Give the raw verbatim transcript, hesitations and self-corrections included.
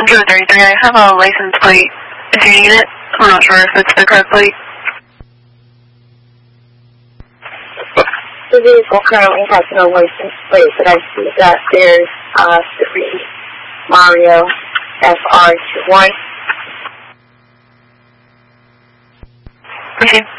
two thirty-three. I have a license plate if you need it. I'm not sure if it's the correct plate. The vehicle currently has no license plate, but I see that there's uh, three Mario F R two one. Okay.